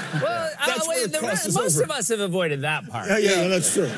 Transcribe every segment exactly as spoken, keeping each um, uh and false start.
Well, That's uh, where wait, it the, crosses most over. of us have avoided that part. Yeah, yeah, yeah, that's true.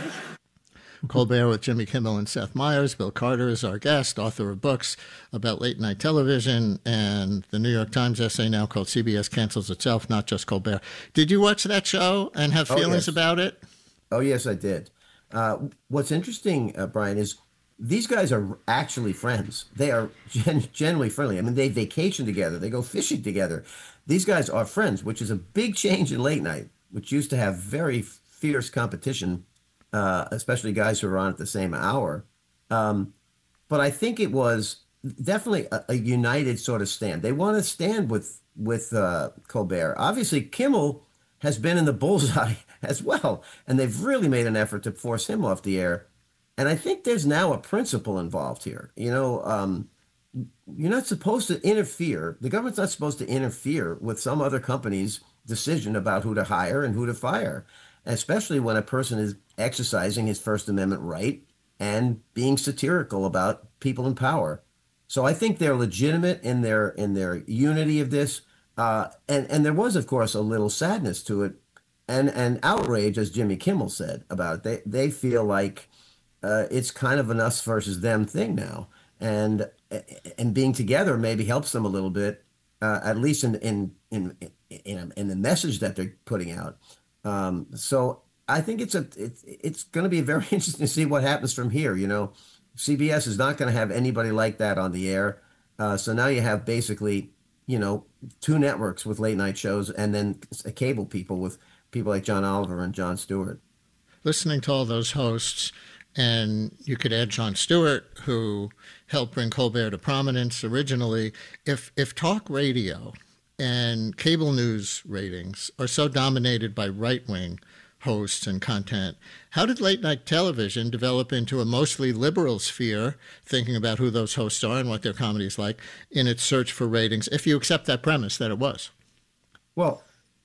Colbert with Jimmy Kimmel and Seth Meyers. Bill Carter is our guest, author of books about late night television and the New York Times essay now called C B S Cancels Itself, Not Just Colbert. Did you watch that show and have Oh, feelings yes. about it? Oh, yes, I did. Uh, what's interesting, uh, Brian, is these guys are actually friends. They are gen- generally friendly. I mean, they vacation together. They go fishing together. These guys are friends, which is a big change in late night, which used to have very fierce competition, uh, especially guys who are on at the same hour. Um, but I think it was definitely a, a united sort of stand. They want to stand with with uh, Colbert. Obviously, Kimmel has been in the bullseye as well, and they've really made an effort to force him off the air. And I think there's now a principle involved here. You know, um, you're not supposed to interfere. The government's not supposed to interfere with some other company's decision about who to hire and who to fire, especially when a person is exercising his First Amendment right and being satirical about people in power. So I think they're legitimate in their in their unity of this. Uh, and and there was, of course, a little sadness to it, and and outrage, as Jimmy Kimmel said about it. They they feel like uh, it's kind of an us versus them thing now, and and being together maybe helps them a little bit, uh, at least in in in in, in the message that they're putting out. Um, so I think it's a it's it's going to be very interesting to see what happens from here. You know, C B S is not going to have anybody like that on the air. Uh, so now you have basically, you know, two networks with late night shows, and then cable people with people like John Oliver and Jon Stewart. Listening to all those hosts, and you could add Jon Stewart, who helped bring Colbert to prominence originally. If if talk radio and cable news ratings are so dominated by right-wing hosts and content, how did late night television develop into a mostly liberal sphere, thinking about who those hosts are and what their comedy is like, in its search for ratings, if you accept that premise that it was? Well,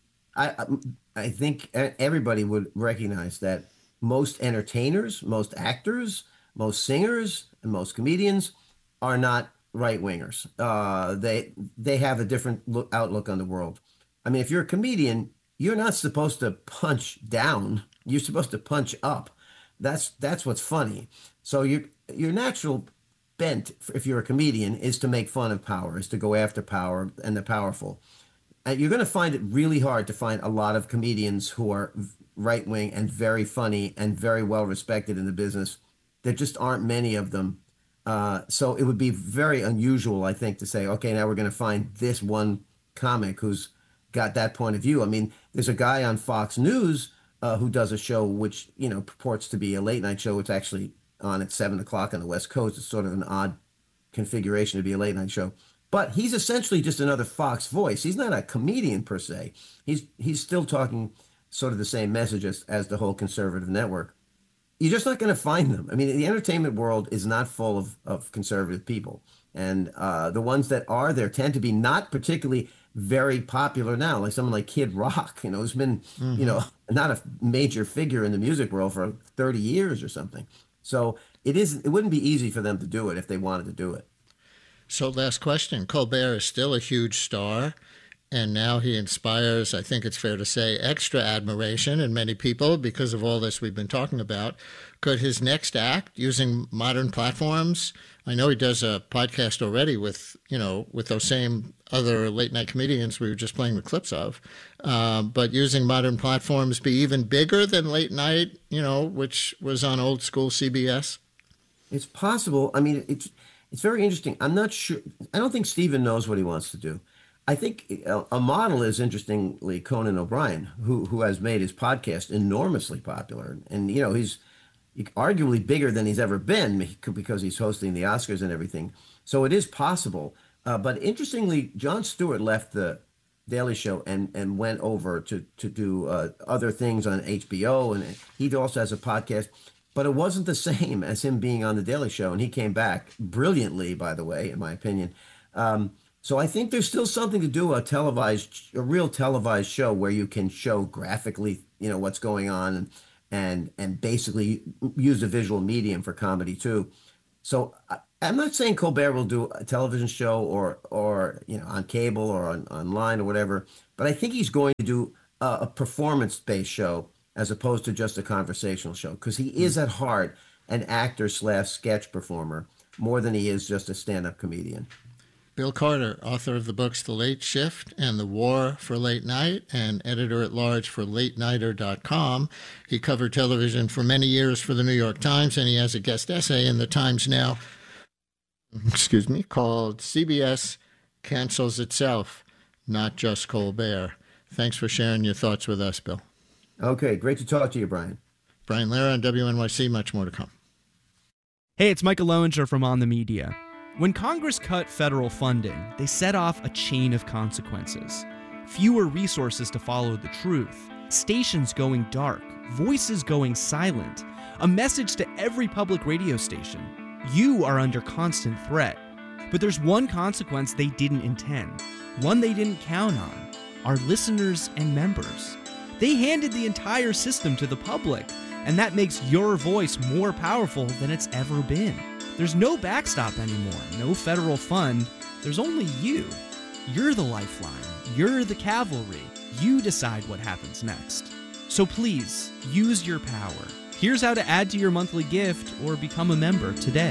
I I think everybody would recognize that most entertainers, most actors, most singers, and most comedians are not right wingers. Uh, they they have a different look, outlook on the world. I mean, if you're a comedian, you're not supposed to punch down. You're supposed to punch up. That's that's what's funny. So your your natural bent, if you're a comedian, is to make fun of power, is to go after power and the powerful. And you're going to find it really hard to find a lot of comedians who are right wing and very funny and very well respected in the business. There just aren't many of them. Uh, so it would be very unusual, I think, to say, okay, now we're going to find this one comic who's got that point of view. I mean, there's a guy on Fox News uh, who does a show which, you know, purports to be a late night show. It's actually on at seven o'clock on the West Coast. It's sort of an odd configuration to be a late night show. But he's essentially just another Fox voice. He's not a comedian per se. He's he's still talking sort of the same message as, as the whole conservative network. You're just not going to find them. I mean, the entertainment world is not full of, of conservative people. And uh, the ones that are there tend to be not particularly very popular now, like someone like Kid Rock, you know, who's been, mm-hmm. you know, not a major figure in the music world for thirty years or something. So it is, it wouldn't be easy for them to do it if they wanted to do it. So last question. Colbert is still a huge star, and now he inspires, I think it's fair to say, extra admiration in many people because of all this we've been talking about. Could his next act, using modern platforms, I know he does a podcast already with, you know, with those same other late night comedians we were just playing the clips of, uh, but using modern platforms, be even bigger than late night, you know, which was on old school C B S? It's possible. I mean, it's it's very interesting. I'm not sure. I don't think Stephen knows what he wants to do. I think a, a model is, interestingly, Conan O'Brien, who who has made his podcast enormously popular. And, you know, he's arguably bigger than he's ever been because he's hosting the Oscars and everything. So it is possible. Uh, but interestingly, Jon Stewart left the Daily Show and, and went over to, to do uh, other things on H B O. And he also has a podcast. But it wasn't the same as him being on the Daily Show. And he came back brilliantly, by the way, in my opinion. Um, so I think there's still something to do, a televised, a real televised show where you can show graphically, you know, what's going on and and and basically use a visual medium for comedy too. So I, I'm not saying Colbert will do a television show or or you know on cable or on online or whatever, but I think he's going to do a, a performance-based show as opposed to just a conversational show, because he is at heart an actor slash sketch performer more than he is just a stand-up comedian. Bill Carter, author of the books The Late Shift and The War for Late Night, and editor-at-large for late nighter dot com. He covered television for many years for the New York Times, and he has a guest essay in the Times Now, excuse me, called C B S Cancels Itself, Not Just Colbert. Thanks for sharing your thoughts with us, Bill. Okay, great to talk to you, Brian. Brian Lehrer on W N Y C, much more to come. Hey, it's Michael Lowinger from On the Media. When Congress cut federal funding, they set off a chain of consequences. Fewer resources to follow the truth, stations going dark, voices going silent, a message to every public radio station. You are under constant threat. But there's one consequence they didn't intend, one they didn't count on: our listeners and members. They handed the entire system to the public, and that makes your voice more powerful than it's ever been. There's no backstop anymore, no federal fund. There's only you. You're the lifeline. You're the cavalry. You decide what happens next. So please, use your power. Here's how to add to your monthly gift or become a member today.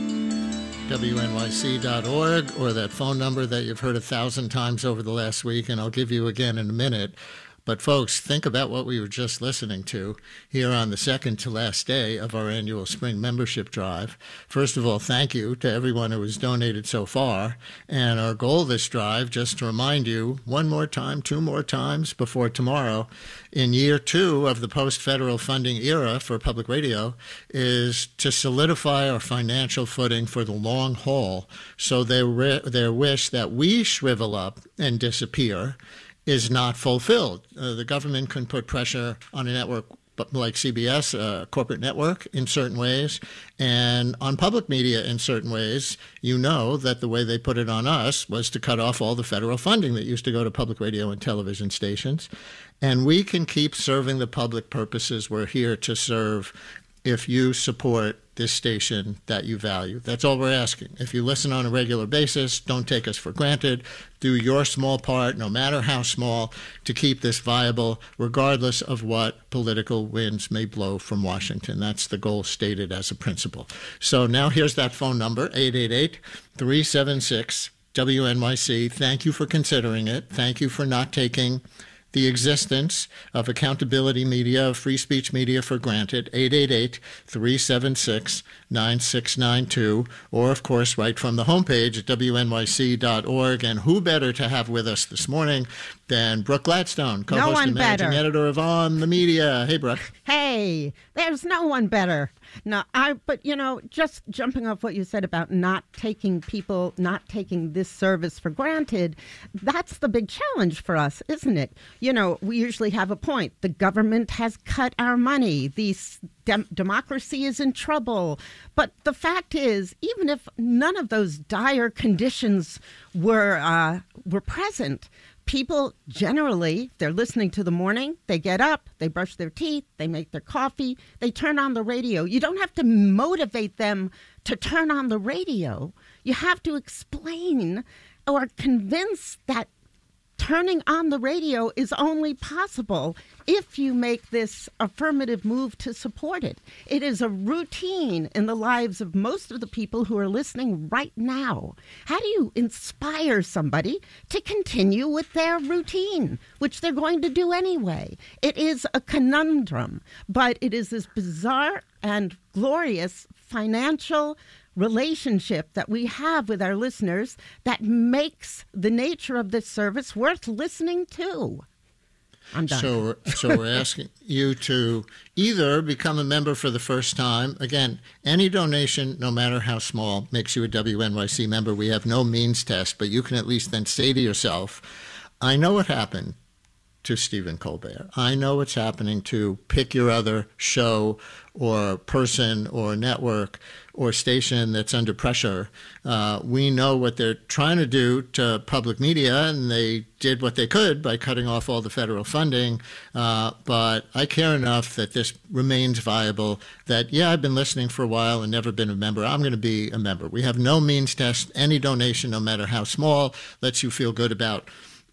W N Y C dot org, or that phone number that you've heard a thousand times over the last week, and I'll give you again in a minute. But folks, think about what we were just listening to here on the second to last day of our annual spring membership drive. First of all, thank you to everyone who has donated so far. And our goal this drive, just to remind you one more time, two more times before tomorrow, in year two of the post-federal funding era for public radio, is to solidify our financial footing for the long haul, so their, their wish that we shrivel up and disappear is not fulfilled. Uh, the government can put pressure on a network like C B S, a corporate network, in certain ways, and on public media in certain ways. You know that the way they put it on us was to cut off all the federal funding that used to go to public radio and television stations. And we can keep serving the public purposes we're here to serve if you support this station that you value. That's all we're asking. If you listen on a regular basis, don't take us for granted. Do your small part, no matter how small, to keep this viable, regardless of what political winds may blow from Washington. That's the goal stated as a principle. So now here's that phone number, eight eight eight, three seven six, W N Y C. Thank you for considering it. Thank you for not taking the existence of accountability media, of free speech media for granted. Eight eight eight, three seven six, nine six nine two, or of course right from the homepage at W N Y C dot org. And who better to have with us this morning than Brooke Gladstone, co-host no and managing better. editor of On the Media. Hey, Brooke. Hey, there's no one better. No, I. But you know, just jumping off what you said about not taking people, not taking this service for granted, that's the big challenge for us, isn't it? You know, we usually have a point. The government has cut our money. The dem- democracy is in trouble. But the fact is, even if none of those dire conditions were uh, were present, people generally, they're listening to the morning, they get up, they brush their teeth, they make their coffee, they turn on the radio. You don't have to motivate them to turn on the radio. You have to explain or convince that turning on the radio is only possible if you make this affirmative move to support it. It is a routine in the lives of most of the people who are listening right now. How do you inspire somebody to continue with their routine, which they're going to do anyway? It is a conundrum, but it is this bizarre and glorious financial relationship that we have with our listeners that makes the nature of this service worth listening to. I'm done. So, so we're asking you to either become a member for the first time. Again, any donation, no matter how small, makes you a W N Y C member. We have no means test, but you can at least then say to yourself, I know what happened to Stephen Colbert. I know what's happening to pick your other show or person or network or station that's under pressure. Uh, we know what they're trying to do to public media, and they did what they could by cutting off all the federal funding. Uh, but I care enough that this remains viable, that, yeah, I've been listening for a while and never been a member. I'm going to be a member. We have no means test. Any donation, no matter how small, lets you feel good about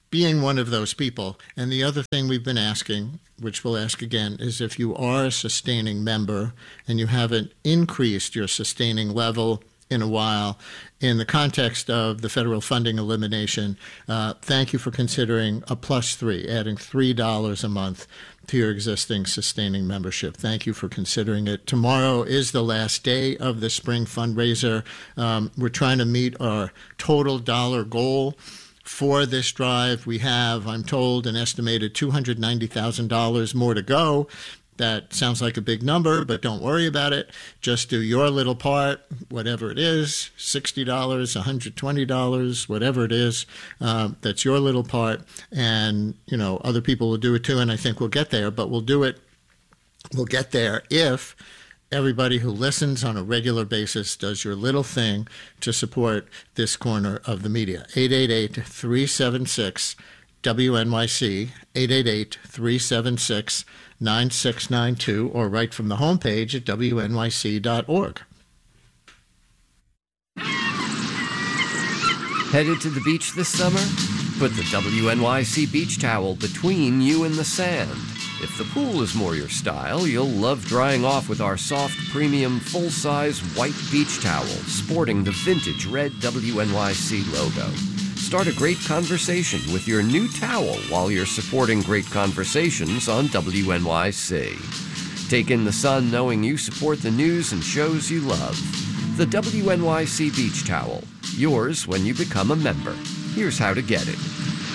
being one of those people. And the other thing we've been asking, which we'll ask again, is if you are a sustaining member and you haven't increased your sustaining level in a while, in the context of the federal funding elimination, uh, thank you for considering a plus three, adding three dollars a month to your existing sustaining membership. Thank you for considering it. Tomorrow is the last day of the spring fundraiser. Um, we're trying to meet our total dollar goal for this drive. We have, I'm told, an estimated two hundred ninety thousand dollars more to go. That sounds like a big number, but don't worry about it. Just do your little part, whatever it is, sixty dollars, one hundred twenty dollars, whatever it is. Uh, that's your little part. And, you know, other people will do it too, and I think we'll get there. But we'll do it, we'll get there if everybody who listens on a regular basis does your little thing to support this corner of the media. eight eight eight, three seven six, W N Y C, eight eight eight, three seven six, nine six nine two, or right from the homepage at W N Y C dot org. Headed to the beach this summer? Put the W N Y C beach towel between you and the sand. If the pool is more your style, you'll love drying off with our soft, premium, full-size white beach towel sporting the vintage red W N Y C logo. Start a great conversation with your new towel while you're supporting great conversations on W N Y C. Take in the sun knowing you support the news and shows you love. The W N Y C Beach Towel. Yours when you become a member. Here's how to get it.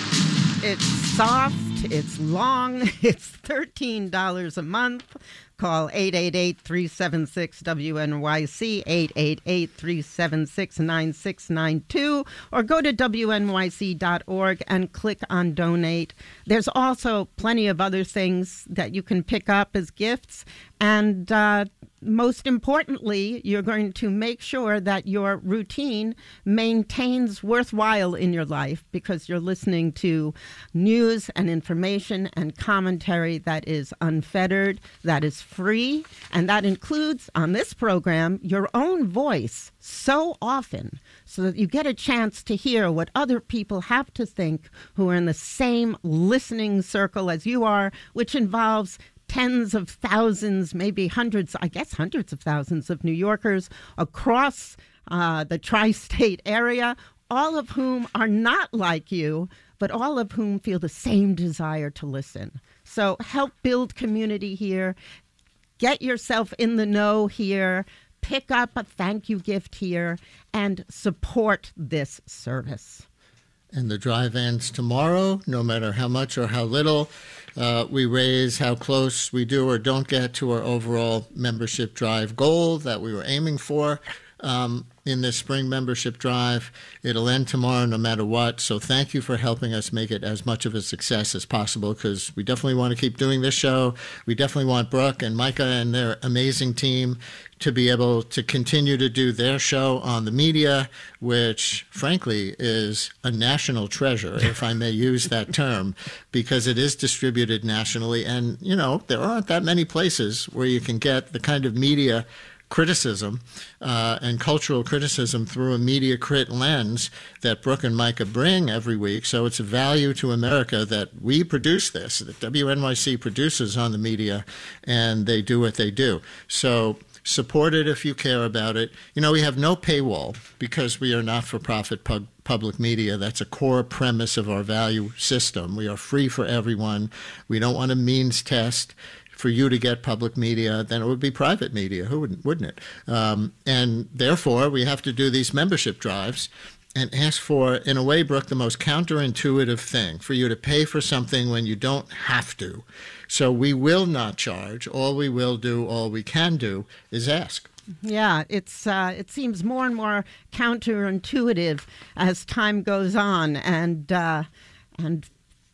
It's soft, it's long, it's thirteen dollars a month. Call eight eight eight, three seven six, W N Y C, eight eight eight, three seven six, nine six nine two, or go to W N Y C dot org and click on Donate. There's also plenty of other things that you can pick up as gifts, and uh, most importantly, you're going to make sure that your routine maintains worthwhile in your life because you're listening to news and information and commentary that is unfettered, that is free, and that includes, on this program, your own voice so often so that you get a chance to hear what other people have to think who are in the same listening circle as you are, which involves tens of thousands, maybe hundreds, I guess hundreds of thousands of New Yorkers across uh, the tri-state area, all of whom are not like you, but all of whom feel the same desire to listen. So help build community here. Get yourself in the know here. Pick up a thank you gift here and support this service. And the drive ends tomorrow, no matter how much or how little uh, we raise, how close we do or don't get to our overall membership drive goal that we were aiming for um, in this spring membership drive. It'll end tomorrow no matter what. So thank you for helping us make it as much of a success as possible, because we definitely want to keep doing this show. We definitely want Brooke and Micah and their amazing team to be able to continue to do their show on the media, which, frankly, is a national treasure, if I may use that term, because it is distributed nationally. And, you know, there aren't that many places where you can get the kind of media criticism uh, and cultural criticism through a media crit lens that Brooke and Micah bring every week. So it's a value to America that we produce this, that W N Y C produces on the media, and they do what they do. So support it if you care about it. You know, we have no paywall because we are not-for-profit pub- public media. That's a core premise of our value system. We are free for everyone. We don't want a means test for you to get public media. Then it would be private media. Who wouldn't, wouldn't it? Um, and therefore, we have to do these membership drives and ask for, in a way, Brooke, the most counterintuitive thing, for you to pay for something when you don't have to. So we will not charge. All we will do, all we can do, is ask. Yeah, it's uh, it seems more and more counterintuitive as time goes on, and uh, and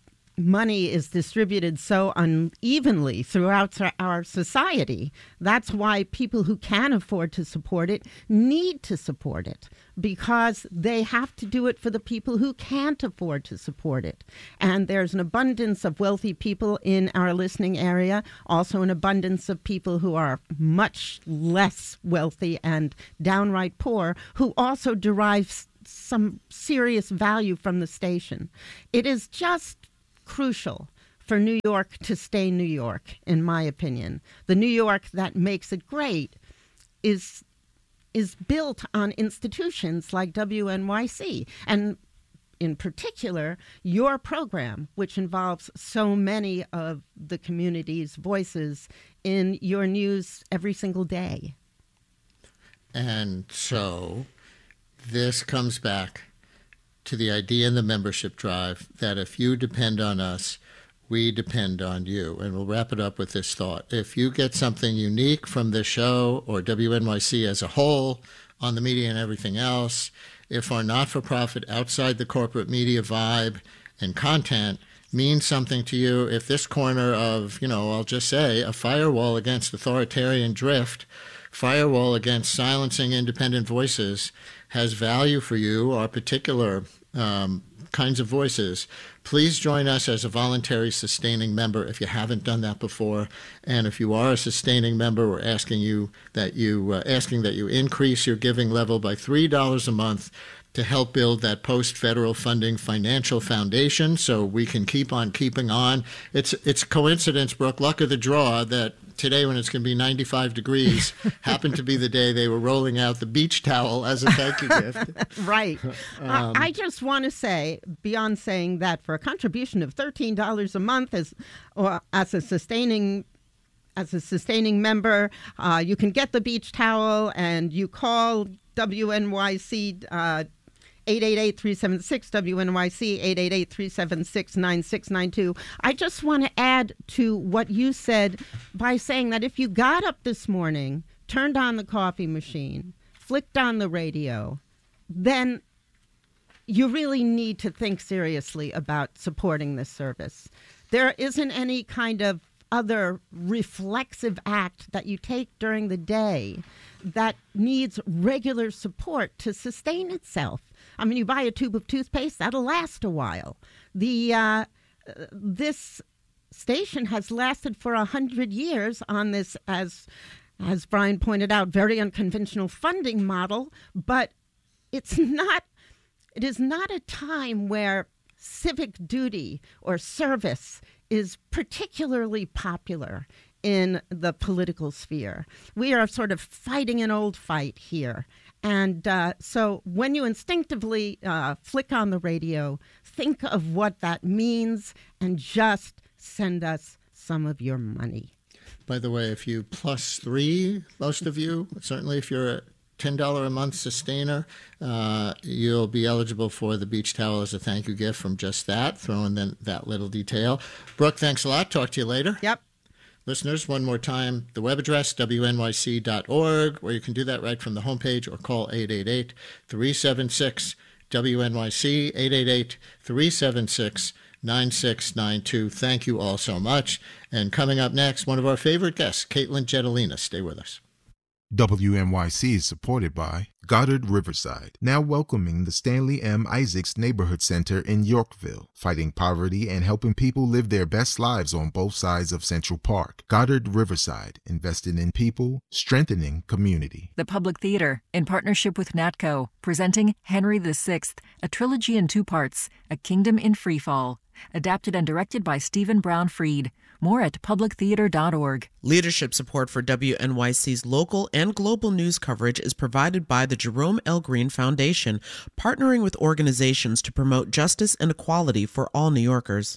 money is distributed so unevenly throughout our society. That's why people who can afford to support it need to support it, because they have to do it for the people who can't afford to support it. And there's an abundance of wealthy people in our listening area, also an abundance of people who are much less wealthy and downright poor, who also derive some serious value from the station. It is just crucial for New York to stay New York, in my opinion. The New York that makes it great is is built on institutions like W N Y C, and in particular, your program, which involves so many of the community's voices in your news every single day. And so this comes back to the idea in the membership drive that if you depend on us, we depend on you. And we'll wrap it up with this thought. If you get something unique from this show or W N Y C as a whole, on the media and everything else, if our not-for-profit outside the corporate media vibe and content means something to you, if this corner of, you know, I'll just say, a firewall against authoritarian drift, firewall against silencing independent voices has value for you, our particular um, kinds of voices, please join us as a voluntary sustaining member if you haven't done that before. And if you are a sustaining member, we're asking you that you uh, asking that you increase your giving level by three dollars a month to help build that post-federal funding financial foundation so we can keep on keeping on. It's it's coincidence, Brooke, luck of the draw, that today when it's going to be ninety-five degrees happened to be the day they were rolling out the beach towel as a thank you gift. Right. Um, I just want to say, beyond saying that, for a contribution of thirteen dollars a month as, or as a sustaining As a sustaining member, uh, you can get the beach towel, and you call W N Y C uh, eight eight eight, three seven six, W N Y C, eight eight eight, three seven six, nine six nine two. I just want to add to what you said by saying that if you got up this morning, turned on the coffee machine, flicked on the radio, then you really need to think seriously about supporting this service. There isn't any kind of other reflexive act that you take during the day that needs regular support to sustain itself. I mean, you buy a tube of toothpaste, that'll last a while. The uh, this station has lasted for a hundred years on this, as as Brian pointed out, very unconventional funding model, but it's not. It is not a time where civic duty or service is particularly popular in the political sphere. We are sort of fighting an old fight here. And uh, so when you instinctively uh, flick on the radio, think of what that means and just send us some of your money. By the way, if you plus three, most of you, certainly if you're a ten dollars a month sustainer, uh, you'll be eligible for the beach towel as a thank you gift from just that, throw in then that little detail. Brooke, thanks a lot. Talk to you later. Yep. Listeners, one more time, the web address, W N Y C dot org, where you can do that right from the homepage, or call eight eight eight, three seven six, W N Y C, eight eight eight, three seven six, nine six nine two. Thank you all so much. And coming up next, one of our favorite guests, Caitlin Jetelina. Stay with us. W N Y C is supported by Goddard Riverside, now welcoming the Stanley M. Isaacs Neighborhood Center in Yorkville, fighting poverty and helping people live their best lives on both sides of Central Park. Goddard Riverside, invested in people, strengthening community. The Public Theater, in partnership with NATCO, presenting Henry the Sixth, a trilogy in two parts, A Kingdom in Freefall, adapted and directed by Stephen Brown Freed. More at public theater dot org. Leadership support for W N Y C's local and global news coverage is provided by the Jerome L. Green Foundation, partnering with organizations to promote justice and equality for all New Yorkers.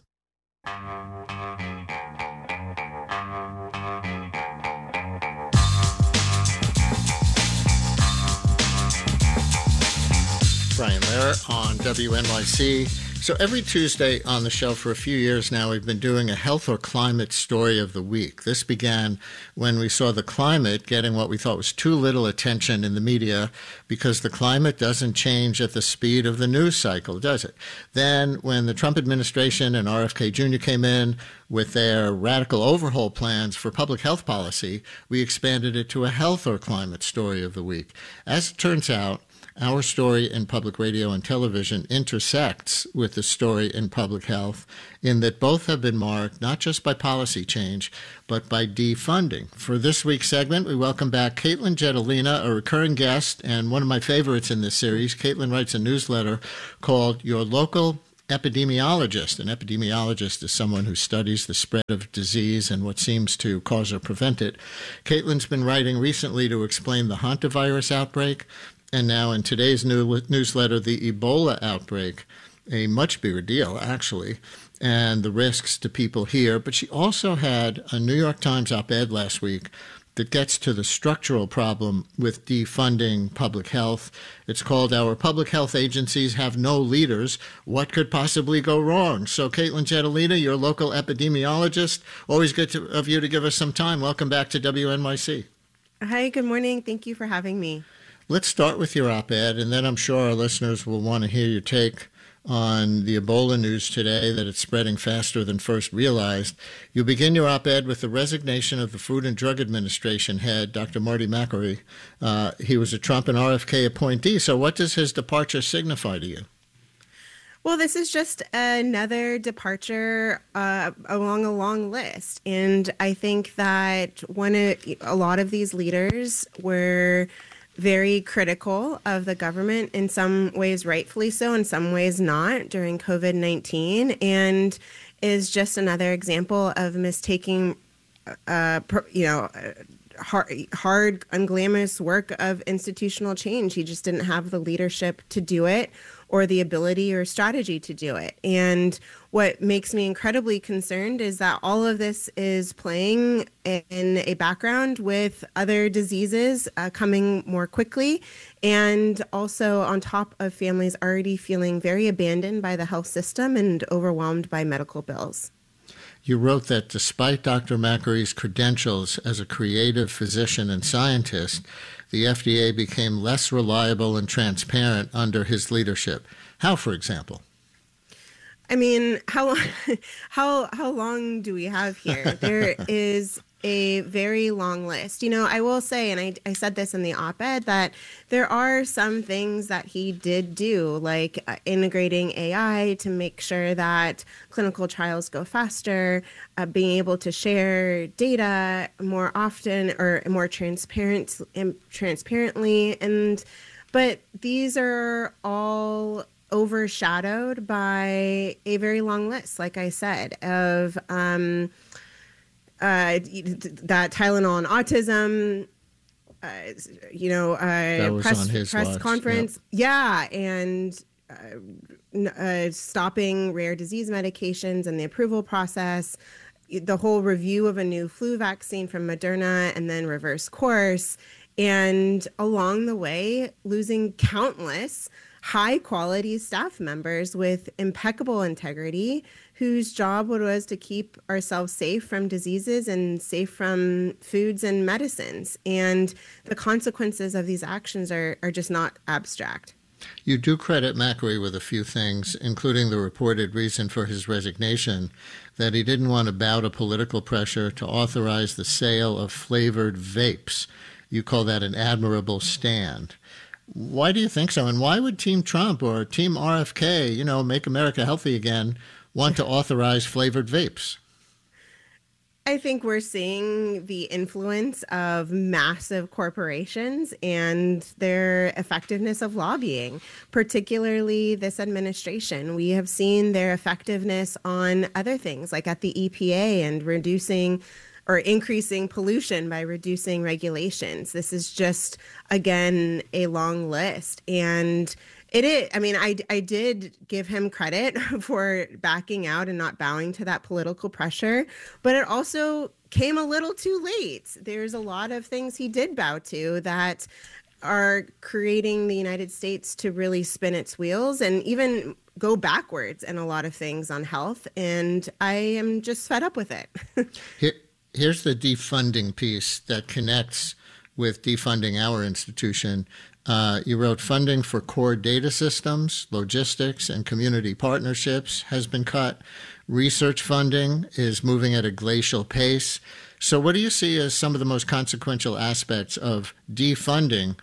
Brian Lehrer on W N Y C. So every Tuesday on the show for a few years now, we've been doing a health or climate story of the week. This began when we saw the climate getting what we thought was too little attention in the media, because the climate doesn't change at the speed of the news cycle, does it? Then when the Trump administration and R F K Junior came in with their radical overhaul plans for public health policy, we expanded it to a health or climate story of the week. As it turns out, our story in public radio and television intersects with the story in public health in that both have been marked not just by policy change, but by defunding. For this week's segment, we welcome back Caitlin Jetelina, a recurring guest and one of my favorites in this series. Caitlin writes a newsletter called Your Local Epidemiologist. An epidemiologist is someone who studies the spread of disease and what seems to cause or prevent it. Caitlin's been writing recently to explain the hantavirus outbreak, and now in today's new newsletter, the Ebola outbreak, a much bigger deal, actually, and the risks to people here. But she also had a New York Times op-ed last week that gets to the structural problem with defunding public health. It's called Our Public Health Agencies Have No Leaders. What could possibly go wrong? So, Caitlin Jetelina, your local epidemiologist, always good to, of you to give us some time. Welcome back to W N Y C. Hi, good morning. Thank you for having me. Let's start with your op-ed, and then I'm sure our listeners will want to hear your take on the Ebola news today, that it's spreading faster than first realized. You begin your op-ed with the resignation of the Food and Drug Administration head, Doctor Marty Makary. Uh, he was a Trump and R F K appointee, so what does his departure signify to you? Well, this is just another departure uh, along a long list. And I think that one of, a lot of these leaders were very critical of the government, in some ways rightfully so, in some ways not, during COVID nineteen, and is just another example of mistaking, uh, you know, hard, hard, unglamorous work of institutional change. He just didn't have the leadership to do it, or the ability or strategy to do it. And what makes me incredibly concerned is that all of this is playing in a background with other diseases uh, coming more quickly, and also on top of families already feeling very abandoned by the health system and overwhelmed by medical bills. You wrote that despite Doctor Makary's credentials as a creative physician and scientist, the F D A became less reliable and transparent under his leadership. How, for example? I mean, how how how long do we have here? There is a very long list. You know, I will say, and I, I said this in the op-ed, that there are some things that he did do, like uh, integrating A I to make sure that clinical trials go faster, uh, being able to share data more often or more transparent, transparently. And but these are all overshadowed by a very long list, like I said, of um, uh, that Tylenol and autism, uh, you know, uh, press, press watch. conference. Yep. Yeah. And uh, uh, stopping rare disease medications and the approval process, the whole review of a new flu vaccine from Moderna and then reverse course. And along the way, losing countless high-quality staff members with impeccable integrity, whose job was to keep ourselves safe from diseases and safe from foods and medicines. And the consequences of these actions are, are just not abstract. You do credit Makary with a few things, including the reported reason for his resignation, that he didn't want to bow to political pressure to authorize the sale of flavored vapes. You call that an admirable stand. Why do you think so? And why would Team Trump or Team R F K, you know, Make America Healthy Again, want to authorize flavored vapes? I think we're seeing the influence of massive corporations and their effectiveness of lobbying, particularly this administration. We have seen their effectiveness on other things, like at the E P A and reducing or increasing pollution by reducing regulations. This is just, again, a long list. And it is, I mean, I, I did give him credit for backing out and not bowing to that political pressure, but it also came a little too late. There's a lot of things he did bow to that are creating the United States to really spin its wheels and even go backwards in a lot of things on health. And I am just fed up with it. Here, here's the defunding piece that connects with defunding our institution. Uh, you wrote funding for core data systems, logistics, and community partnerships has been cut. Research funding is moving at a glacial pace. So what do you see as some of the most consequential aspects of defunding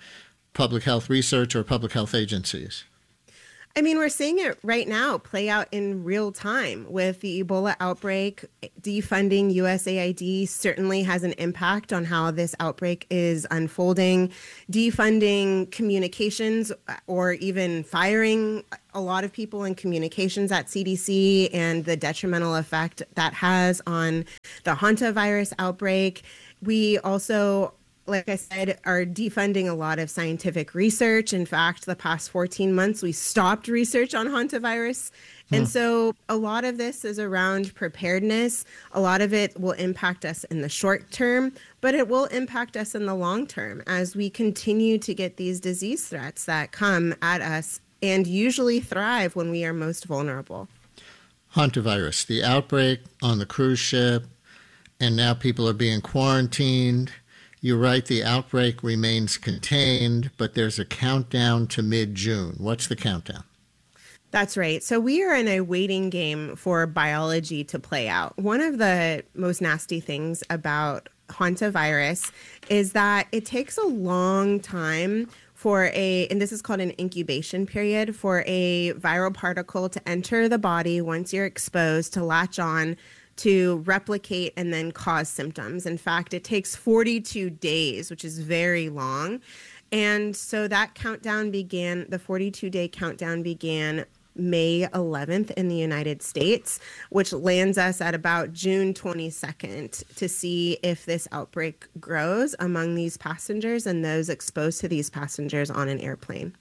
public health research or public health agencies? I mean, we're seeing it right now play out in real time with the Ebola outbreak. Defunding U S A I D certainly has an impact on how this outbreak is unfolding. Defunding communications or even firing a lot of people in communications at C D C and the detrimental effect that has on the hantavirus outbreak. We also, like I said, are defunding a lot of scientific research. In fact, the past fourteen months, we stopped research on hantavirus. Hmm. And so a lot of this is around preparedness. A lot of it will impact us in the short term, but it will impact us in the long term as we continue to get these disease threats that come at us and usually thrive when we are most vulnerable. Hantavirus, the outbreak on the cruise ship, and now people are being quarantined. You're right, the outbreak remains contained, but there's a countdown to mid-June. What's the countdown? That's right. So we are in a waiting game for biology to play out. One of the most nasty things about hantavirus is that it takes a long time for a, and this is called an incubation period, for a viral particle to enter the body once you're exposed, to latch on, to replicate and then cause symptoms. In fact, it takes forty-two days, which is very long. And so that countdown began, the forty-two day countdown began May eleventh in the United States, which lands us at about June twenty-second to see if this outbreak grows among these passengers and those exposed to these passengers on an airplane.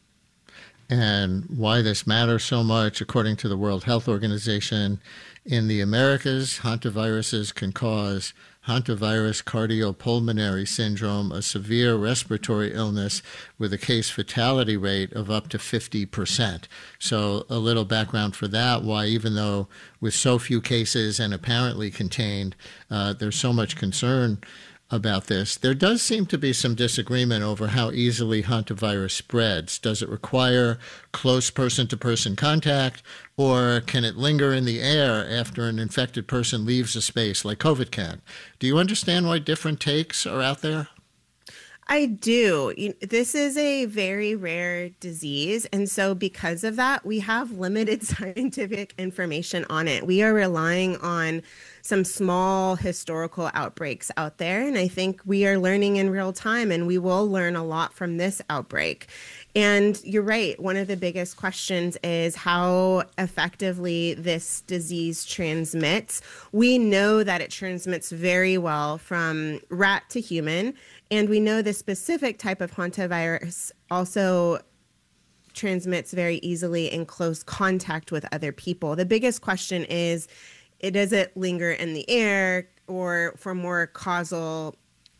And why this matters so much, according to the World Health Organization, in the Americas, hantaviruses can cause hantavirus cardiopulmonary syndrome, a severe respiratory illness with a case fatality rate of up to fifty percent. So a little background for that, why even though with so few cases and apparently contained, uh, there's so much concern about this. There does seem to be some disagreement over how easily hantavirus spreads. Does it require close person-to-person contact, or can it linger in the air after an infected person leaves a space like COVID can? Do you understand why different takes are out there? I do. This is a very rare disease. And so because of that, we have limited scientific information on it. We are relying on some small historical outbreaks out there. And I think we are learning in real time, and we will learn a lot from this outbreak. And you're right. One of the biggest questions is how effectively this disease transmits. We know that it transmits very well from rat to human. And we know the specific type of hantavirus also transmits very easily in close contact with other people. The biggest question is, it does it linger in the air or for more causal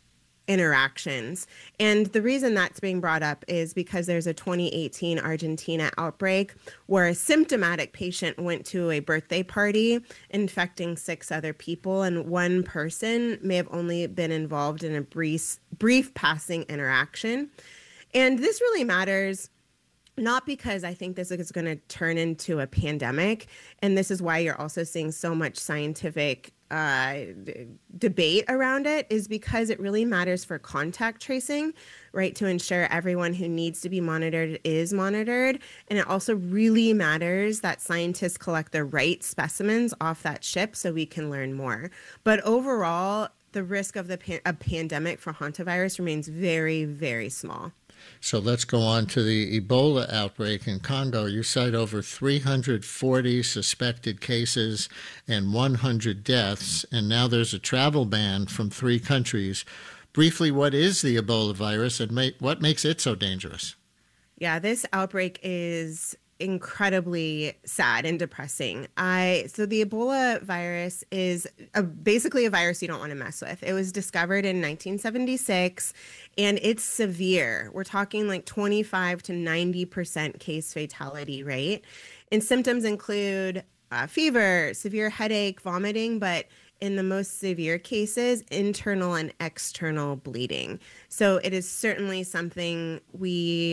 interactions? And the reason that's being brought up is because there's a twenty eighteen Argentina outbreak where a symptomatic patient went to a birthday party infecting six other people, and one person may have only been involved in a brief, brief passing interaction. And this really matters, not because I think this is going to turn into a pandemic, and this is why you're also seeing so much scientific uh, d- debate around it, is because it really matters for contact tracing, right, to ensure everyone who needs to be monitored is monitored. And it also really matters that scientists collect the right specimens off that ship so we can learn more. But overall, the risk of the pan- a pandemic for hantavirus remains very, very small. So let's go on to the Ebola outbreak in Congo. You cite over three hundred forty suspected cases and one hundred deaths, and now there's a travel ban from three countries. Briefly, what is the Ebola virus, and ma- what makes it so dangerous? Yeah, this outbreak is incredibly sad and depressing. I so the Ebola virus is a, basically a virus you don't want to mess with. It was discovered in nineteen seventy-six, and it's severe. We're talking like twenty-five to ninety percent case fatality rate. And symptoms include uh, fever, severe headache, vomiting, but in the most severe cases, internal and external bleeding. So it is certainly something we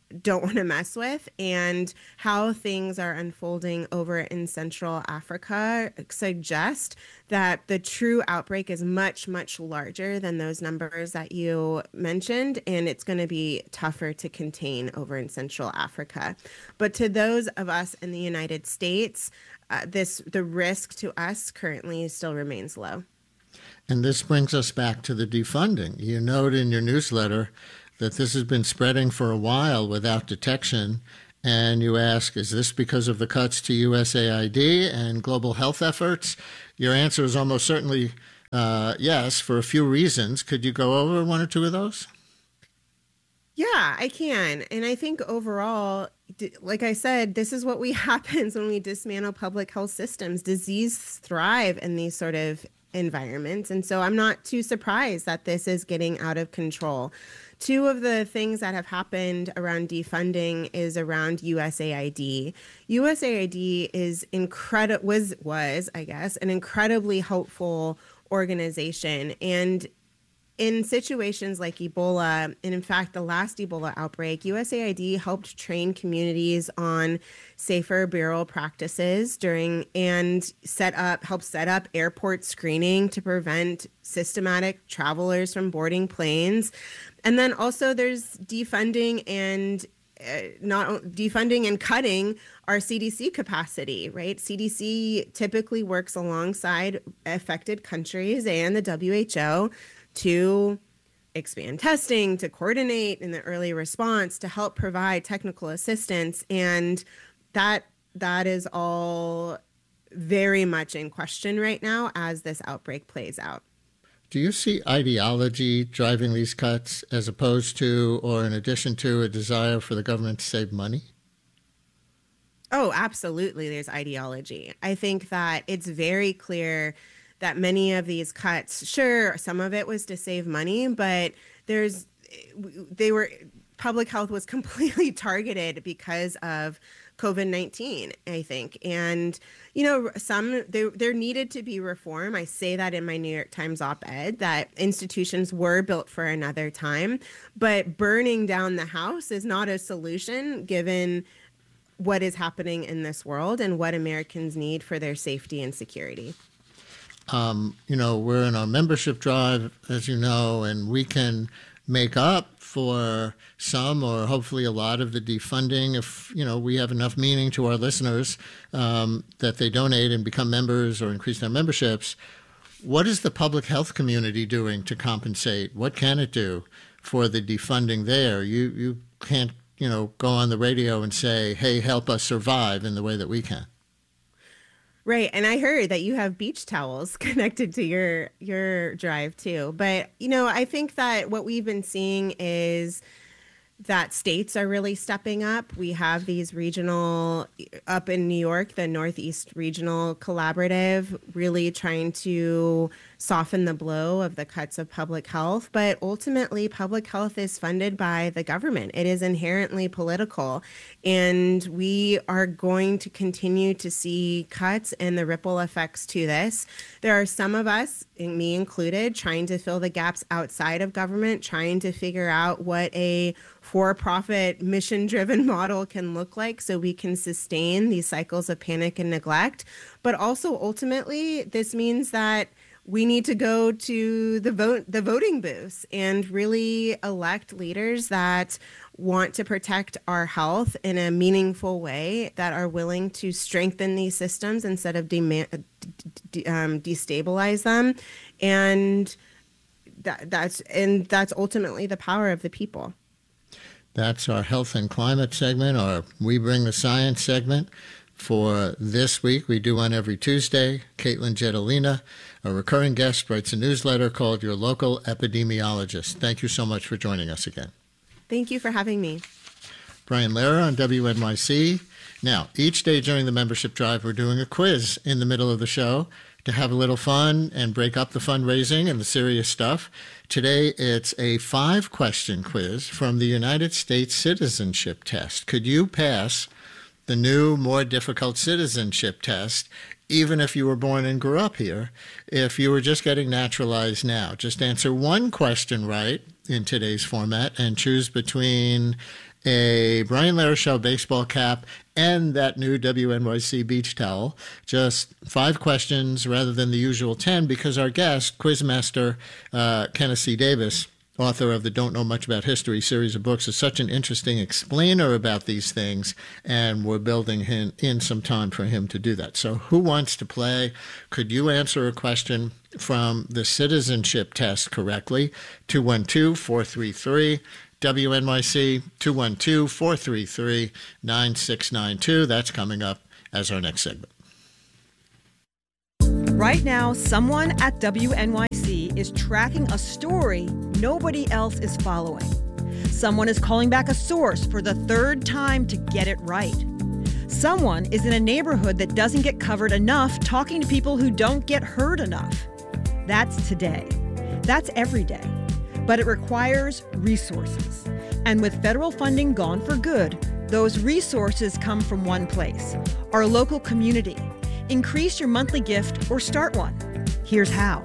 don't want to mess with. And how things are unfolding over in Central Africa suggest that the true outbreak is much, much larger than those numbers that you mentioned, and it's going to be tougher to contain over in Central Africa. But to those of us in the United States, uh, this the risk to us currently still remains low. And this brings us back to the defunding. You note in your newsletter that this has been spreading for a while without detection. And you ask, is this because of the cuts to U S A I D and global health efforts? Your answer is almost certainly uh, yes, for a few reasons. Could you go over one or two of those? Yeah, I can. And I think overall, like I said, this is what we happens when we dismantle public health systems. Disease thrive in these sort of environments. And so I'm not too surprised that this is getting out of control. Two of the things that have happened around defunding is around U S A I D. U S A I D is incredible, was, was, I guess, an incredibly helpful organization. And in situations like Ebola, and in fact, the last Ebola outbreak, U S A I D helped train communities on safer burial practices during and set up, help set up airport screening to prevent systematic travelers from boarding planes. And then also there's defunding and uh, not defunding and cutting our C D C capacity, right? C D C typically works alongside affected countries and the W H O to expand testing, to coordinate in the early response, to help provide technical assistance. And that that is all very much in question right now as this outbreak plays out. Do you see ideology driving these cuts as opposed to, or in addition to, a desire for the government to save money? Oh, absolutely. There's ideology. I think that it's very clear that many of these cuts, sure, some of it was to save money, but there's, they were, public health was completely targeted because of COVID nineteen, I think. And, you know, some, there, there needed to be reform. I say that in my New York Times op-ed, that institutions were built for another time, but burning down the house is not a solution given what is happening in this world and what Americans need for their safety and security. Um, you know, we're in our membership drive, as you know, and we can make up for some or hopefully a lot of the defunding if, you know, we have enough meaning to our listeners um, that they donate and become members or increase their memberships. What is the public health community doing to compensate? What can it do for the defunding there? You, you can't, you know, go on the radio and say, hey, help us survive in the way that we can. Right. And I heard that you have beach towels connected to your your drive, too. But, you know, I think that what we've been seeing is that states are really stepping up. We have these regional, up in New York, the Northeast Regional Collaborative, really trying to soften the blow of the cuts of public health. But ultimately, public health is funded by the government. It is inherently political. And we are going to continue to see cuts and the ripple effects to this. There are some of us, me included, trying to fill the gaps outside of government, trying to figure out what a for-profit, mission-driven model can look like so we can sustain these cycles of panic and neglect. But also, ultimately, this means that we need to go to the vote, the voting booths and really elect leaders that want to protect our health in a meaningful way, that are willing to strengthen these systems instead of dema- de- um, destabilize them. And that, that's and that's ultimately the power of the people. That's our health and climate segment, or We Bring the Science segment. For this week, we do one every Tuesday. Caitlin Jetelina, a recurring guest, writes a newsletter called Your Local Epidemiologist. Thank you so much for joining us again. Thank you for having me. Brian Lehrer on W N Y C. Now, each day during the membership drive, we're doing a quiz in the middle of the show to have a little fun and break up the fundraising and the serious stuff. Today, it's a five-question quiz from the United States Citizenship Test. Could you pass the new, more difficult citizenship test, even if you were born and grew up here, if you were just getting naturalized now? Just answer one question right in today's format and choose between a Brian LaRochelle baseball cap, and that new W N Y C beach towel. Just five questions rather than the usual ten, because our guest, Quizmaster uh, Kenneth C. Davis, author of the Don't Know Much About History series of books, is such an interesting explainer about these things, and we're building him in some time for him to do that. So who wants to play? Could you answer a question from the citizenship test correctly? two one two, four three three, W N Y C, two one two, four three three, nine six nine two. That's coming up as our next segment. Right now, someone at W N Y C is tracking a story nobody else is following. Someone is calling back a source for the third time to get it right. Someone is in a neighborhood that doesn't get covered enough, talking to people who don't get heard enough. That's today. That's every day. But it requires resources. And with federal funding gone for good, those resources come from one place: our local community. Increase your monthly gift or start one. Here's how.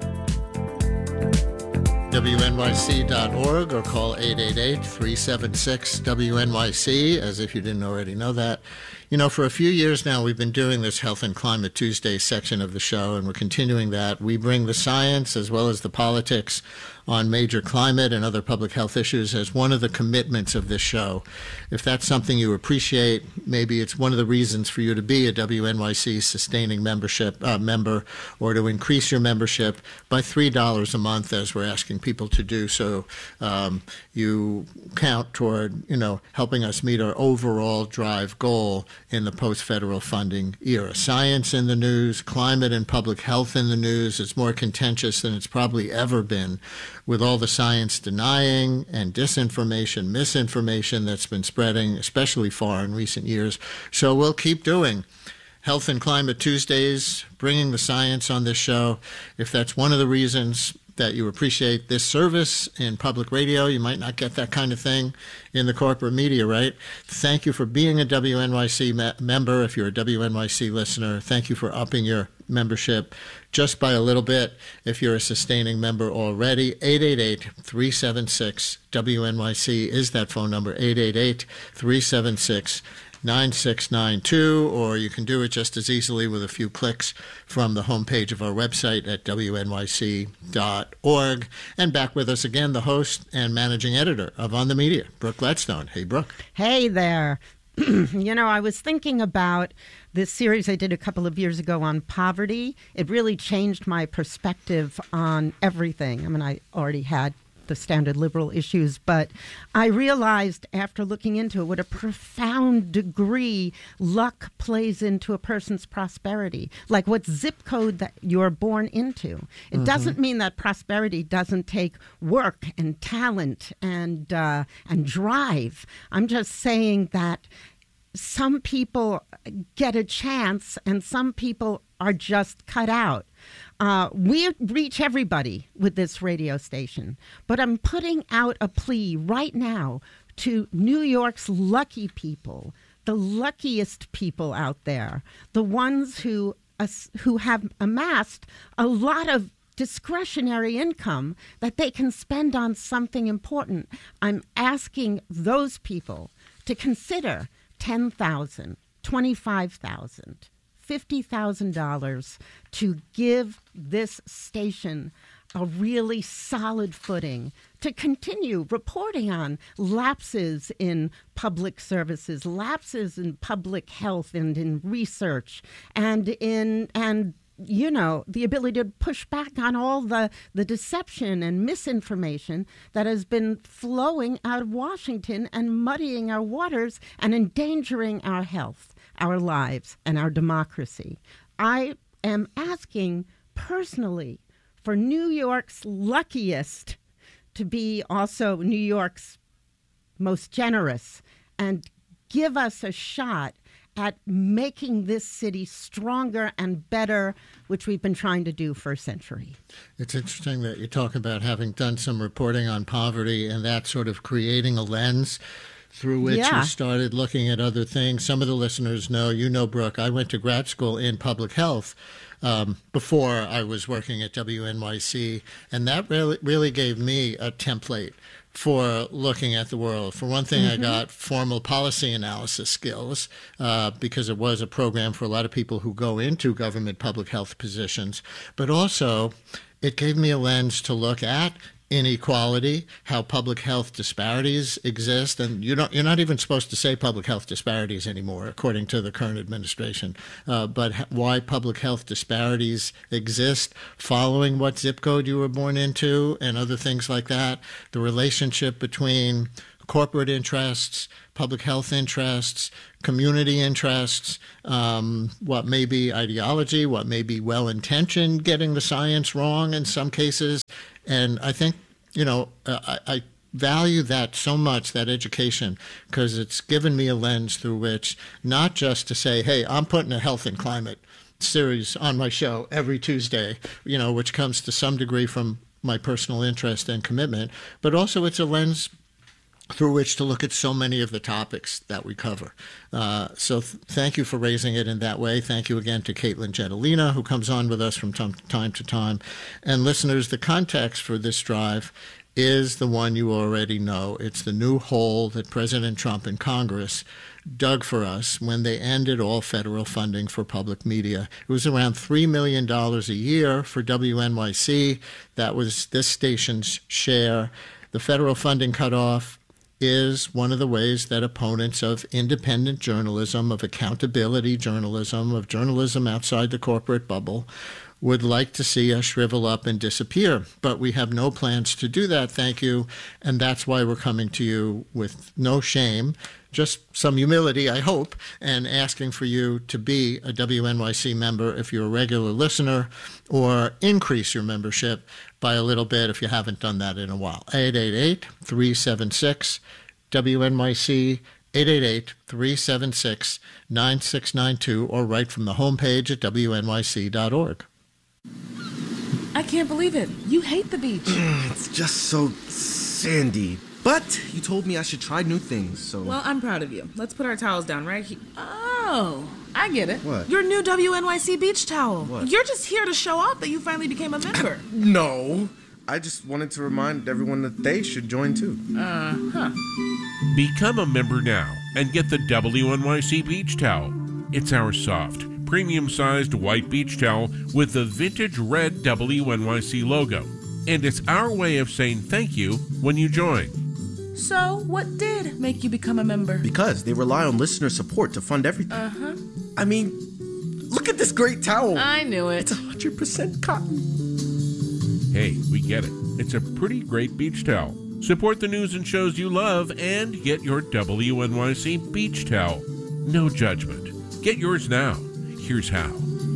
W N Y C dot org or call eight eight eight, three seven six, W N Y C, as if you didn't already know that. You know, for a few years now, we've been doing this Health and Climate Tuesday section of the show, and we're continuing that. We bring the science as well as the politics on major climate and other public health issues as one of the commitments of this show. If that's something you appreciate, maybe it's one of the reasons for you to be a W N Y C sustaining membership uh, member, or to increase your membership by three dollars a month, as we're asking people to do. So um, you count toward, you know, helping us meet our overall drive goal in the post-federal funding era. Science in the news, climate and public health in the news. It's more contentious than it's probably ever been, with all the science denying and disinformation, misinformation that's been spreading, especially far in recent years. So we'll keep doing Health and Climate Tuesdays, bringing the science on this show. If that's one of the reasons that you appreciate this service in public radio, you might not get that kind of thing in the corporate media, right? Thank you for being a W N Y C me- member. If you're a W N Y C listener, thank you for upping your membership just by a little bit. If you're a sustaining member already, eight eight eight, three seven six, W N Y C is that phone number, eight eight eight, three seven six, nine six nine two, or you can do it just as easily with a few clicks from the homepage of our website at W N Y C dot org. And back with us again, the host and managing editor of On the Media, Brooke Gladstone. Hey, Brooke. Hey there. You know, I was thinking about this series I did a couple of years ago on poverty. It really changed my perspective on everything. I mean, I already had the standard liberal issues, but I realized after looking into it what a profound degree luck plays into a person's prosperity, like what zip code that you're born into. It mm-hmm. doesn't mean that prosperity doesn't take work and talent and uh, and drive. I'm just saying that some people get a chance and some people are just cut out. Uh, we reach everybody with this radio station, but I'm putting out a plea right now to New York's lucky people, the luckiest people out there, the ones who uh, who have amassed a lot of discretionary income that they can spend on something important. I'm asking those people to consider ten thousand dollars, twenty-five thousand dollars, fifty thousand dollars to give this station a really solid footing to continue reporting on lapses in public services, lapses in public health and in research, and in and you know, the ability to push back on all the, the deception and misinformation that has been flowing out of Washington and muddying our waters and endangering our health, our lives, and our democracy. I am asking personally for New York's luckiest to be also New York's most generous and give us a shot at making this city stronger and better, which we've been trying to do for a century. It's interesting that you talk about having done some reporting on poverty and that sort of creating a lens through which yeah. you started looking at other things. Some of the listeners know, you know, Brooke, I went to grad school in public health um, before I was working at W N Y C, and that really, really gave me a template for looking at the world. For one thing, Mm-hmm. I got formal policy analysis skills uh, because it was a program for a lot of people who go into government public health positions. But also, it gave me a lens to look at inequality, how public health disparities exist, and you're not, you're not even supposed to say public health disparities anymore, according to the current administration, uh, but why public health disparities exist following what zip code you were born into and other things like that, the relationship between corporate interests, public health interests, community interests, um, what may be ideology, what may be well-intentioned, getting the science wrong in some cases. And I think, you know, uh, I, I value that so much, that education, because it's given me a lens through which not just to say, hey, I'm putting a health and climate series on my show every Tuesday, you know, which comes to some degree from my personal interest and commitment, but also it's a lens through which to look at so many of the topics that we cover. Uh, so th- thank you for raising it in that way. Thank you again to Caitlin Gentilina, who comes on with us from t- time to time. And listeners, the context for this drive is the one you already know. It's the new hole that President Trump and Congress dug for us when they ended all federal funding for public media. It was around three million dollars a year for W N Y C. That was this station's share. The federal funding cutoff is one of the ways that opponents of independent journalism, of accountability journalism, of journalism outside the corporate bubble, would like to see us shrivel up and disappear. But we have no plans to do that, thank you, and that's why we're coming to you with no shame, just some humility, I hope, and asking for you to be a W N Y C member if you're a regular listener, or increase your membership by a little bit if you haven't done that in a while. eight eight eight, three seven six, W N Y C, eight eight eight, three seven six, nine six nine two, or right from the homepage at W N Y C dot org. I can't believe it. You hate the beach. It's just so sandy. But you told me I should try new things, so... Well, I'm proud of you. Let's put our towels down right here. Oh, I get it. What? Your new W N Y C beach towel. What? You're just here to show off that you finally became a member. No. I just wanted to remind everyone that they should join, too. Uh-huh. Become a member now and get the W N Y C beach towel. It's our soft, premium-sized white beach towel with the vintage red W N Y C logo. And it's our way of saying thank you when you join. So, what did make you become a member? Because they rely on listener support to fund everything. Uh-huh. I mean, look at this great towel. I knew it. It's one hundred percent cotton. Hey, we get it. It's a pretty great beach towel. Support the news and shows you love and get your W N Y C beach towel. No judgment. Get yours now. Here's how.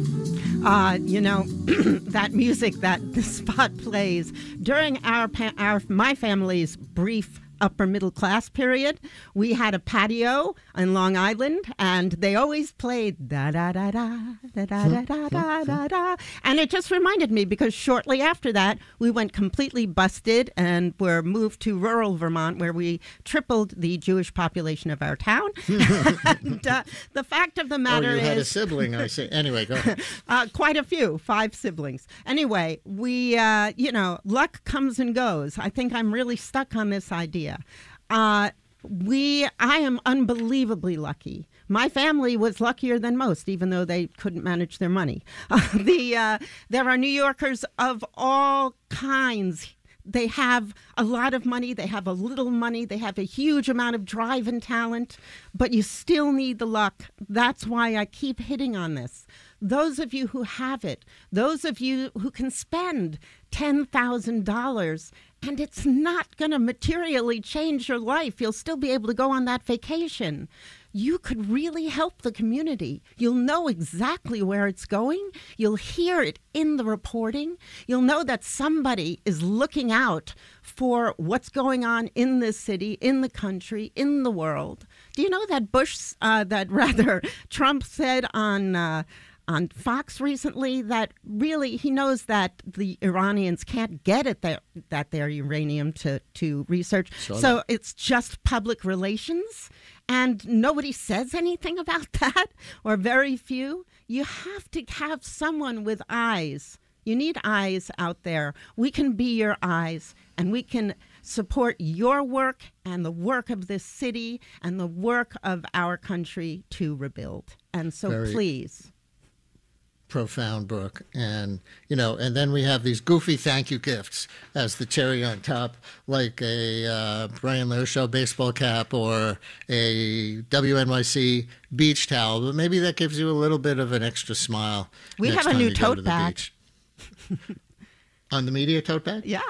Uh, you know, that music that the spot plays during our, pa- our my family's brief upper middle class period, we had a patio in Long Island, and they always played da da da da da da da da da da da, and it just reminded me because shortly after that we went completely busted and were moved to rural Vermont, where we tripled the Jewish population of our town. and, uh, the fact of the matter oh, you is, had a sibling, I see. Anyway, go ahead. uh, quite a few, five siblings. Anyway, we, uh, you know, luck comes and goes. I think I'm really stuck on this idea. Uh, we, I am unbelievably lucky. My family was luckier than most, even though they couldn't manage their money. Uh, the uh, there are New Yorkers of all kinds. They have a lot of money, they have a little money, they have a huge amount of drive and talent, but you still need the luck. That's why I keep hitting on this. Those of you who have it, those of you who can spend ten thousand dollars, and it's not going to materially change your life. You'll still be able to go on that vacation. You could really help the community. You'll know exactly where it's going. You'll hear it in the reporting. You'll know that somebody is looking out for what's going on in this city, in the country, in the world. Do you know that Bush, uh, that rather Trump said on... Uh, on Fox recently that really he knows that the Iranians can't get at their, that their uranium to, to research. Sure. So it's just public relations, and nobody says anything about that, or very few. You have to have someone with eyes. You need eyes out there. We can be your eyes, and we can support your work and the work of this city and the work of our country to rebuild. And so Very please. Profound, Brooke. And, you know, and then we have these goofy thank you gifts as the cherry on top, like a uh, Brian Lehrer Show baseball cap or a W N Y C beach towel. But maybe that gives you a little bit of an extra smile. We next have a time new you go to tote the bag. beach. On the Media tote bag? Yeah.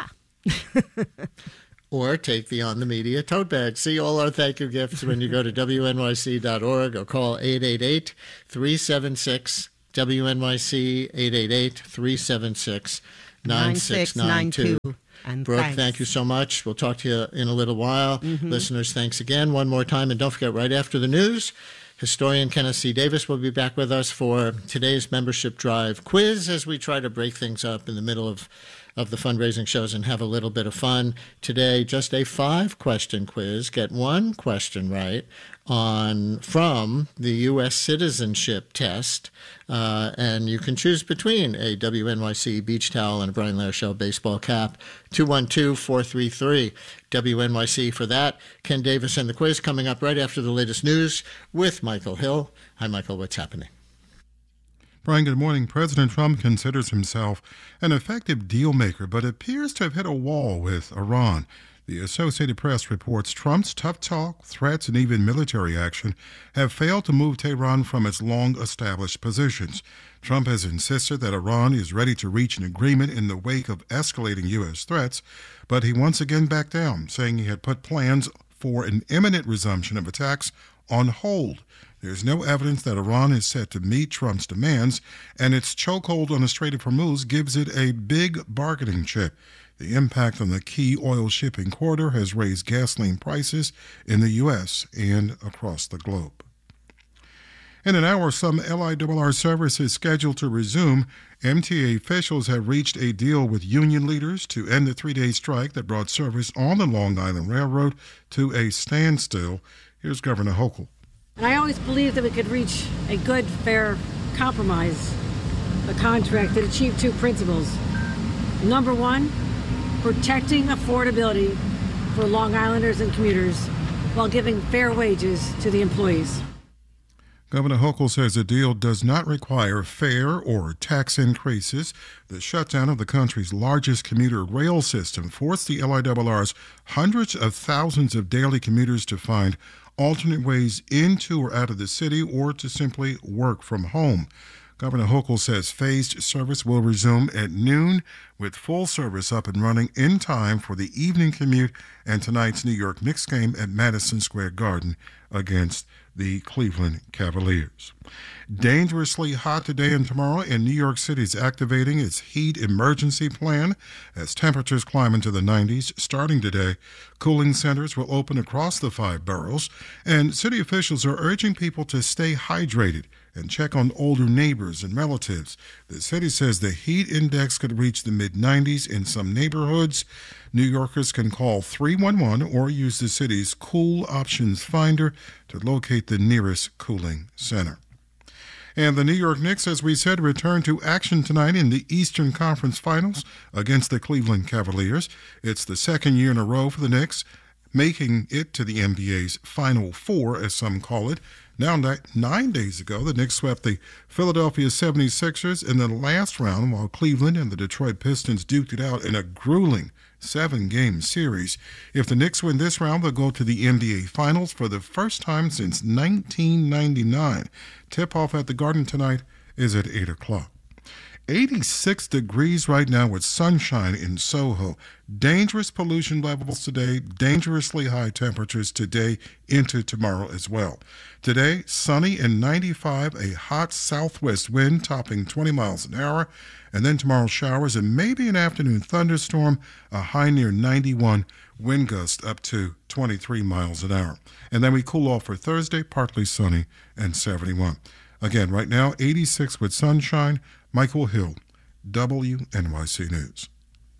Or take the On the Media tote bag. See all our thank you gifts when you go to W N Y C dot org or call eight eight eight, three seven six, W N Y C, eight eight eight, three seven six, nine six nine two. And Brooke, thanks. thank you so much. We'll talk to you in a little while. Mm-hmm. Listeners, thanks again one more time. And don't forget, right after the news, historian Kenneth C. Davis will be back with us for today's membership drive quiz as we try to break things up in the middle of of the fundraising shows and have a little bit of fun. Today, just a five-question quiz. Get one question right on from the U S citizenship test, uh, and you can choose between a W N Y C beach towel and a Brian Lehrer Show baseball cap. two one two, four three three, W N Y C for that. Ken Davis and the quiz coming up right after the latest news with Michael Hill. Hi, Michael. What's happening? Brian, good morning. President Trump considers himself an effective deal maker, but appears to have hit a wall with Iran. The Associated Press reports Trump's tough talk, threats, and even military action have failed to move Tehran from its long-established positions. Trump has insisted that Iran is ready to reach an agreement in the wake of escalating U S threats, but he once again backed down, saying he had put plans for an imminent resumption of attacks on hold. There's no evidence that Iran is set to meet Trump's demands, and its chokehold on the Strait of Hormuz gives it a big bargaining chip. The impact on the key oil shipping corridor has raised gasoline prices in the U S and across the globe. In an hour, some L I R R service is scheduled to resume. M T A officials have reached a deal with union leaders to end the three-day strike that brought service on the Long Island Railroad to a standstill. Here's Governor Hochul. And I always believed that we could reach a good, fair compromise, a contract that achieved two principles. Number one, protecting affordability for Long Islanders and commuters while giving fair wages to the employees. Governor Hochul says the deal does not require fare or tax increases. The shutdown of the country's largest commuter rail system forced the L I R R's hundreds of thousands of daily commuters to find alternate ways into or out of the city or to simply work from home. Governor Hochul says phased service will resume at noon with full service up and running in time for the evening commute and tonight's New York Knicks game at Madison Square Garden against the Cleveland Cavaliers. Dangerously hot today and tomorrow, and New York City is activating its heat emergency plan as temperatures climb into the nineties. Starting today, cooling centers will open across the five boroughs, and city officials are urging people to stay hydrated and check on older neighbors and relatives. The city says the heat index could reach the mid nineties in some neighborhoods. New Yorkers can call three one one or use the city's Cool Options Finder to locate the nearest cooling center. And the New York Knicks, as we said, return to action tonight in the Eastern Conference Finals against the Cleveland Cavaliers. It's the second year in a row for the Knicks, making it to the N B A's Final Four, as some call it. Now, nine days ago, the Knicks swept the Philadelphia seventy-sixers in the last round, while Cleveland and the Detroit Pistons duked it out in a grueling seven-game series. If the Knicks win this round, they'll go to the N B A Finals for the first time since nineteen ninety-nine. Tip-off at the Garden tonight is at eight o'clock. eighty-six degrees right now with sunshine in Soho. Dangerous pollution levels today, dangerously high temperatures today into tomorrow as well. Today, sunny and ninety-five, a hot southwest wind topping twenty miles an hour, and then tomorrow showers and maybe an afternoon thunderstorm, a high near ninety-one, wind gust up to twenty-three miles an hour. And then we cool off for Thursday, partly sunny and seventy-one. Again, right now, eighty-six with sunshine. Michael Hill, W N Y C News.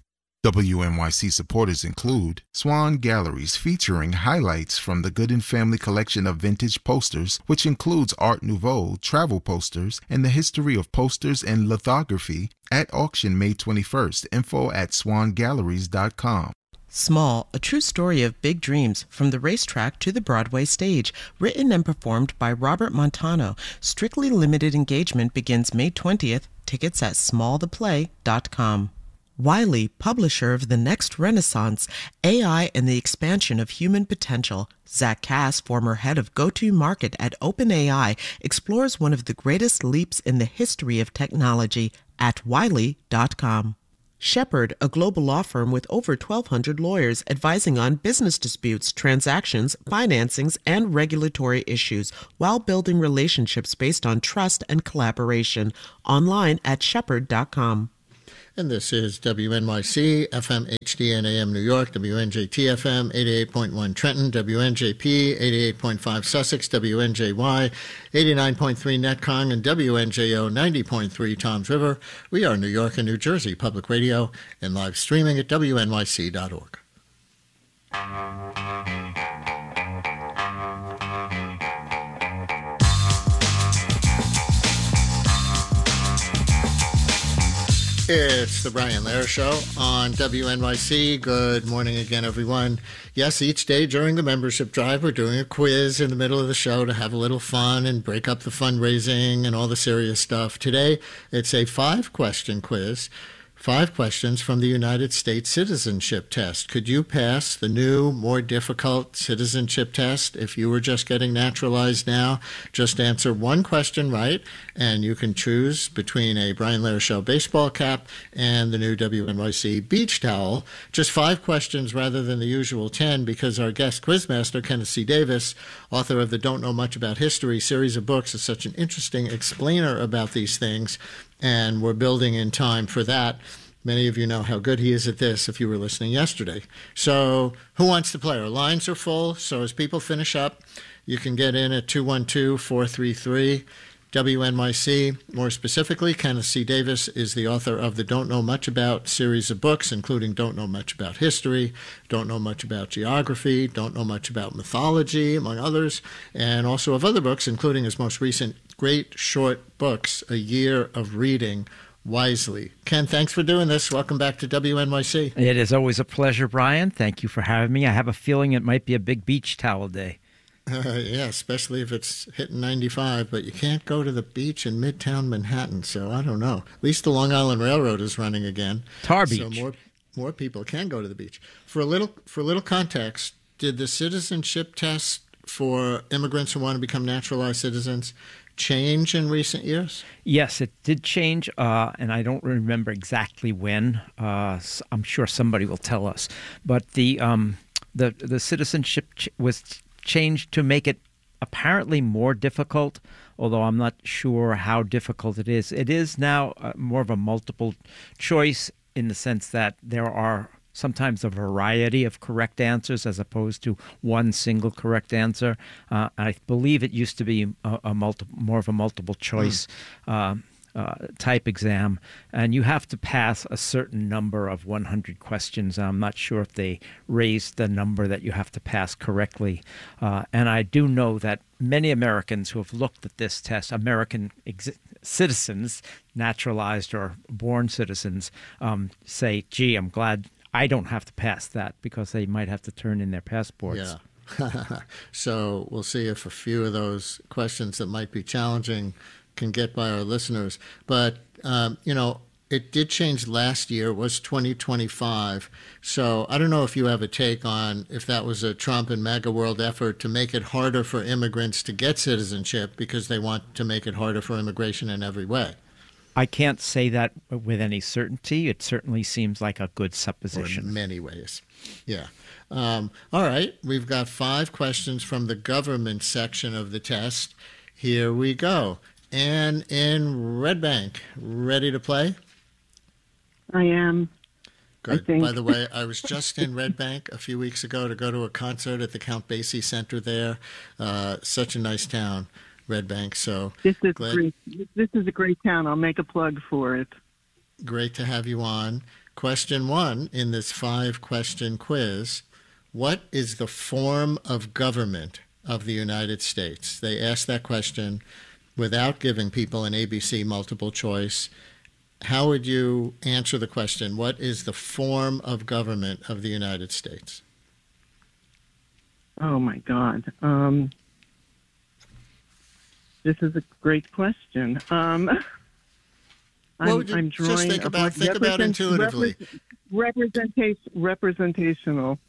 W N Y C supporters include Swan Galleries, featuring highlights from the Good and Family collection of vintage posters, which includes Art Nouveau, travel posters, and the history of posters and lithography, at auction May twenty-first. Info at swan galleries dot com. Small, a true story of big dreams from the racetrack to the Broadway stage, written and performed by Robert Montano. Strictly limited engagement begins May twentieth. Tickets at small the play dot com. Wiley, publisher of The Next Renaissance, A I and the Expansion of Human Potential. Zach Cass, former head of go-to-market at OpenAI, explores one of the greatest leaps in the history of technology at wiley dot com. Shepherd, a global law firm with over twelve hundred lawyers advising on business disputes, transactions, financings, and regulatory issues while building relationships based on trust and collaboration. Online at shepherd dot com. And this is W N Y C, F M H D and A M New York, W N J T F M, eighty-eight point one Trenton, W N J P, eighty-eight point five Sussex, W N J Y, eighty-nine point three Netcong, and W N J O, ninety point three Toms River. We are New York and New Jersey Public Radio and live streaming at W N Y C dot org. It's the Brian Lehrer Show on W N Y C. Good morning again, everyone. Yes, each day during the membership drive, we're doing a quiz in the middle of the show to have a little fun and break up the fundraising and all the serious stuff. Today, it's a five-question quiz. Five questions from the United States citizenship test. Could you pass the new, more difficult citizenship test if you were just getting naturalized now? Just answer one question right, and you can choose between a Brian Lehrer Show baseball cap and the new W N Y C beach towel. Just five questions rather than the usual ten, because our guest quizmaster, Kenneth C. Davis, author of the Don't Know Much About History series of books, is such an interesting explainer about these things, and we're building in time for that. Many of you know how good he is at this if you were listening yesterday. So who wants to play? Our lines are full, so as people finish up, you can get in at two one two, four three three, W N Y C. More specifically, Kenneth C. Davis is the author of the Don't Know Much About series of books, including Don't Know Much About History, Don't Know Much About Geography, Don't Know Much About Mythology, among others, and also of other books, including his most recent great short books, A Year of Reading Wisely. Ken, thanks for doing this. Welcome back to W N Y C. It is always a pleasure, Brian. Thank you for having me. I have a feeling it might be a big beach towel day. Uh, yeah, especially if it's hitting ninety-five, but you can't go to the beach in Midtown Manhattan, so I don't know. At least the Long Island Railroad is running again. Tar Beach. So more more people can go to the beach. For a little for a little context, did the citizenship test for immigrants who want to become naturalized citizens change in recent years? Yes, it did change, uh, and I don't remember exactly when. Uh, I'm sure somebody will tell us. But the um, the the citizenship ch- was changed to make it apparently more difficult, although I'm not sure how difficult it is. It is now uh, more of a multiple choice in the sense that there are sometimes a variety of correct answers as opposed to one single correct answer. Uh, I believe it used to be a, a multi- more of a multiple choice mm. uh, uh, type exam, and you have to pass a certain number of one hundred questions. I'm not sure if they raised the number that you have to pass correctly. Uh, and I do know that many Americans who have looked at this test, American ex- citizens, naturalized or born citizens, um, say, gee, I'm glad I don't have to pass that, because they might have to turn in their passports. Yeah. So we'll see if a few of those questions that might be challenging can get by our listeners. But, um, you know, it did change last year. It was twenty twenty-five. So I don't know if you have a take on if that was a Trump and MAGA world effort to make it harder for immigrants to get citizenship because they want to make it harder for immigration in every way. I can't say that with any certainty. It certainly seems like a good supposition. Or in many ways. Yeah. Um, all right. We've got five questions from the government section of the test. Here we go. Anne in Red Bank, ready to play? I am. Good. I think. By the way, I was just in Red Bank a few weeks ago to go to a concert at the Count Basie Center there. Uh, such a nice town, Red Bank. So this is glad, great. This is a great town. I'll make a plug for it. Great to have you on. Question one in this five-question quiz: what is the form of government of the United States? They asked that question without giving people an A B C multiple choice. how would you answer the question, what is the form of government of the United States? Oh, my God. Um, this is a great question. Um, Well, I'm, ju- I'm just drawing think up about- like think about represent- intuitively. repre- representation, representational.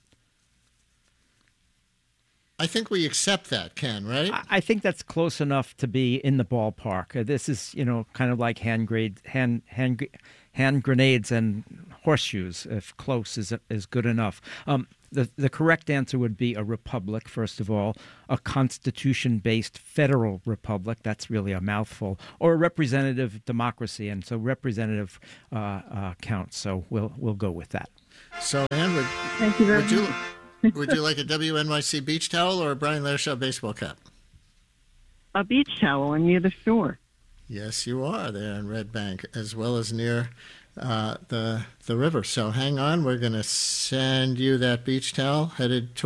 I think we accept that, Ken, right? I- I think that's close enough to be in the ballpark. Uh, This is, you know, kind of like hand grade, hand hand gr- hand grenades and horseshoes. If close is is good enough. Um, the the correct answer would be a republic. First of all, a constitution-based federal republic. That's really a mouthful. Or a representative democracy, and so representative uh, uh, counts. So we'll we'll go with that. So, Ann, would, Thank you very would you much. would you like a W N Y C beach towel or a Brian Lareshaw baseball cap? A beach towel. I'm near the shore. Yes, you are there in Red Bank, as well as near uh, the the river. So hang on, we're going to send you that beach towel headed